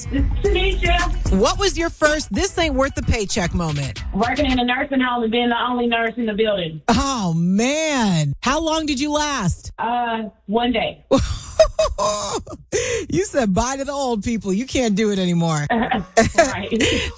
Tanisha, What was your first this ain't worth the paycheck moment? working in a nursing home and being the only nurse in the building. Oh, man. How long did you last? 1 day. You said bye to the old people. You can't do it anymore. Right.